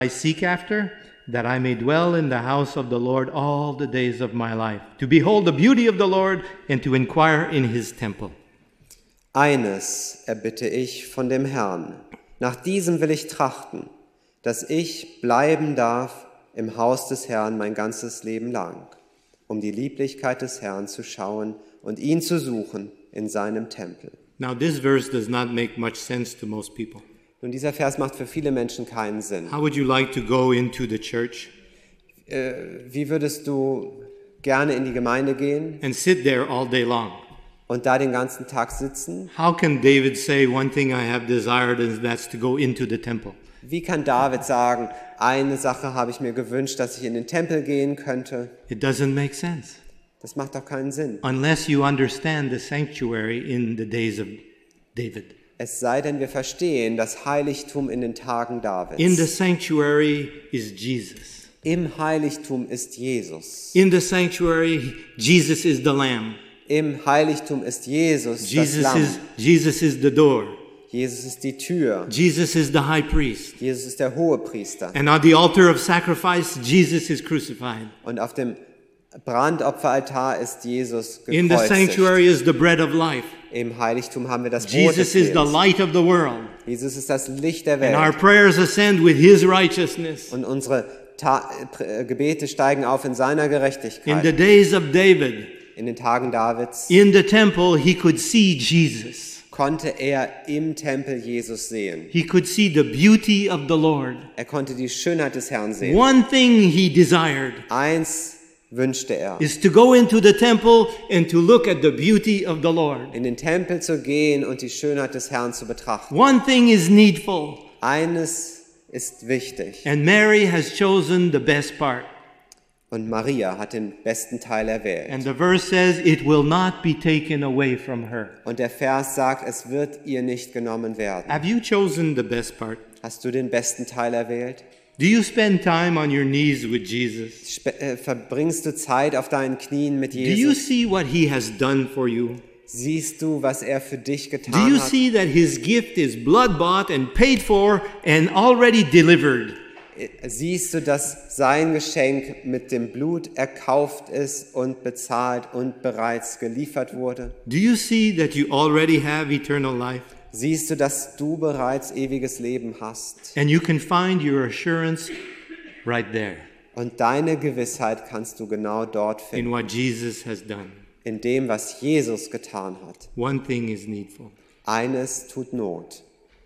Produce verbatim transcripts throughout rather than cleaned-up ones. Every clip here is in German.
I seek after, that I may dwell in the house of the Lord all the days of my life, to behold the beauty of the Lord and to inquire in his temple. Eines erbitte ich von dem Herrn. Nach diesem will ich trachten, dass ich bleiben darf im Haus des Herrn mein ganzes Leben lang, um die Lieblichkeit des Herrn zu schauen und ihn zu suchen in seinem Tempel. Now this verse does not make much sense to most people. Nun, dieser Vers macht für viele Menschen keinen Sinn. How would you like to go into the church Äh, wie würdest du gerne in die Gemeinde gehen and sit there all day long? und da den ganzen Tag sitzen? How can David say, one thing I have desired and that's to go into the temple? Wie kann David sagen, eine Sache habe ich mir gewünscht, dass ich in den Tempel gehen könnte? It doesn't make sense Das macht doch keinen Sinn. unless you understand the sanctuary in the days of David. Es sei denn, wir verstehen das Heiligtum in den Tagen Davids. In the sanctuary is Jesus. Im Heiligtum ist Jesus. In the sanctuary, Jesus is the Lamb. Im Heiligtum ist Jesus, das Jesus Lamm. is, Jesus is the door. Jesus ist die Tür. Jesus is the high priest. Jesus ist der Hohepriester. And on the altar of sacrifice, Jesus is crucified. Und auf dem Brandopferaltar ist Jesus In the gekreuzigt. sanctuary is the bread of life. Im Heiligtum haben wir das Brot Jesus des is the Lebens. light of the world. Jesus ist das Licht der And our Welt. prayers ascend with his righteousness. Und unsere Ta äh, Gebete steigen auf in seiner In the Gerechtigkeit. days of David, In den Tagen Davids in the temple, he could see Jesus. konnte er im Tempel Jesus sehen. He could see the beauty of the Lord. Er konnte die Schönheit des Herrn sehen. One thing he desired Eins wünschte er, is to go into the temple and to look at the beauty of the Lord. in den Tempel zu gehen und die Schönheit des Herrn zu betrachten. One thing is needful, Eines ist wichtig. and Mary has chosen the best part. Und Maria hat den besten Teil erwählt. And the verse says, it will not be taken away from her. Und der Vers sagt, es wird ihr nicht genommen werden. Have you chosen the best part? Hast du den besten Teil erwählt? Do you spend time on your knees with Jesus? Spe äh, verbringst du Zeit auf deinen Knien mit Do you Jesus? see what he has done for you? Siehst du, was er für dich Do getan you hat? see that his gift is blood-bought and paid for and already delivered? Siehst du, dass sein Geschenk mit dem Blut erkauft ist und bezahlt und bereits geliefert wurde? Do you see that you already have eternal life? Siehst du, dass du bereits ewiges Leben hast? And you can find your assurance right there Und deine Gewissheit kannst du genau dort finden, in what Jesus has done. in dem, was Jesus getan hat. One thing is needful. Eines tut Not.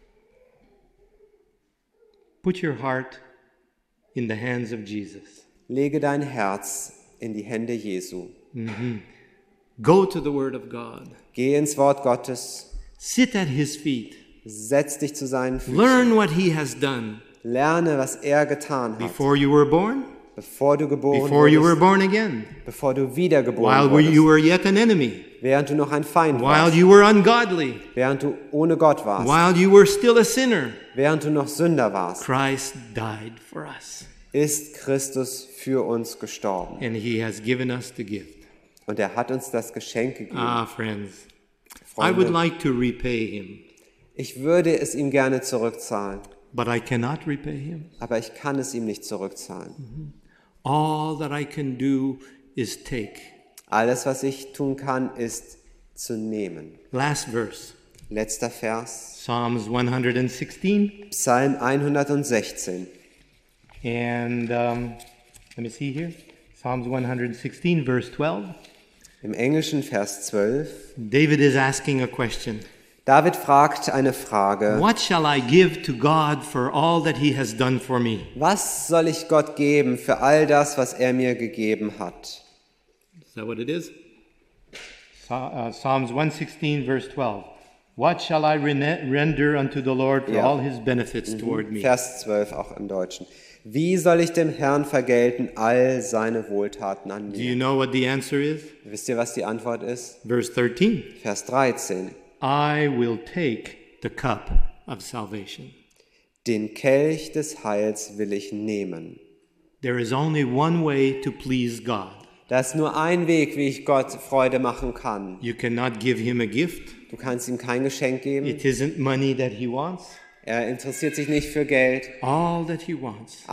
Put your heart in the hands of Jesus. Lege dein Herz in die Hände Jesu. Go to the Word of God. Geh ins Wort Gottes. Sit at his feet. Setz dich zu seinen Füßen. Learn what he has done Lerne, was er getan hat, before you were born, bevor du geboren before you were wurdest, born again, bevor du wiedergeboren while wurdest, you were yet an enemy, während du noch ein Feind while warst, you were ungodly, während du ohne Gott warst, while you were still a sinner. während du noch Sünder warst, Christ died for us, ist Christus für uns gestorben. and he has given us the gift. Und er hat uns das Geschenk gegeben. Ah, friends, I would Freunde, like to repay him, ich würde es ihm gerne zurückzahlen, but I cannot repay him. aber ich kann es ihm nicht zurückzahlen. All that I can do is take. Alles, was ich tun kann, ist zu nehmen. Last verse, Letzter Vers, Psalms one sixteen. Psalm hundertsechzehn. And um, let me see here. Psalms one sixteen, verse twelve. Im Englischen Vers zwölf. David is asking a question. David fragt eine Frage. What shall I give to God for all that he has done for me? Was soll ich Gott geben für all das, was er mir gegeben hat? Is that what it is? Psa- uh, Psalms one sixteen, verse twelve. What shall I rene- render unto the Lord for Ja. all his benefits toward me? Vers zwölf auch im Deutschen. Wie soll ich dem Herrn vergelten all seine Wohltaten an Do you mir? know what the answer is? Wisst ihr, was die Antwort ist? Verse thirteen. Vers dreizehn. I will take the cup of salvation. Den Kelch des Heils will ich nehmen. There is only one way to please God. Da ist nur ein Weg, wie ich Gott Freude machen kann. You cannot give him a gift. Du kannst ihm kein Geschenk geben. It isn't money that he wants. Er interessiert sich nicht für Geld. All that he wants